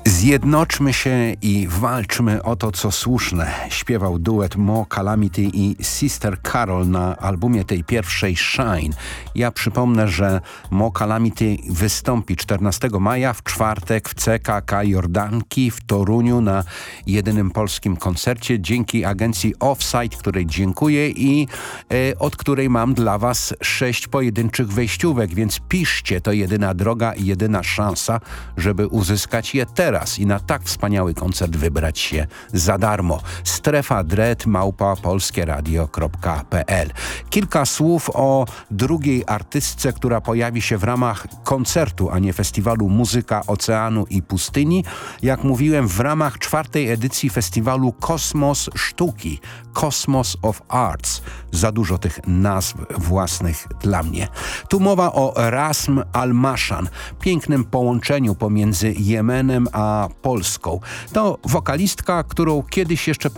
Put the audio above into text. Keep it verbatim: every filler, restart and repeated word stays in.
Zjednoczmy się i walczmy o to, co słuszne. Śpiewał duet Mo Calamity i Sister Carol na albumie tej pierwszej Shine. Ja przypomnę, że Mo Calamity wystąpi czternastego maja w czwartek w C K K Jordanki w Toruniu na jedynym polskim koncercie dzięki agencji Offside, której dziękuję i e, od której mam dla Was sześć pojedynczych wejściówek, więc piszcie, to jedyna droga i jedyna szansa, żeby uzyskać je teraz i na tak wspaniały koncert wybrać się za darmo. Strefa dread małpa polskieradio kropka p l. Kilka słów o drugiej artystce, która pojawi się w ramach koncertu, a nie festiwalu Muzyka Oceanu i Pustyni. Jak mówiłem, w ramach czwartej edycji festiwalu Kosmos Sztuki, Cosmos of Arts. Za dużo tych nazw własnych dla mnie. Tu mowa o Rasm Al-Mashan, pięknym połączeniu pomiędzy Jemenem a Polską. To wokalistka, którą kiedyś jeszcze